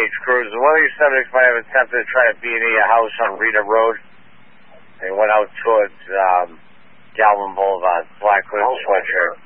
H Cruise. One of these subjects might have attempted to try to B&E a house on Rita Road. They went out towards Galvin Boulevard, black hood sweatshirt.